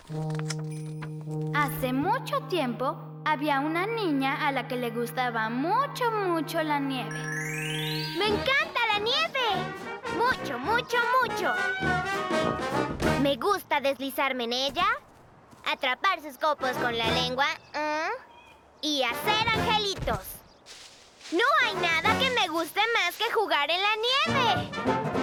Hace mucho tiempo había una niña a la que le gustaba mucho, mucho la nieve. ¡Me encanta la nieve! ¡Mucho, mucho, mucho! Me gusta deslizarme en ella, atrapar sus copos con la lengua y hacer angelitos. No hay nada que me guste más que jugar en la nieve.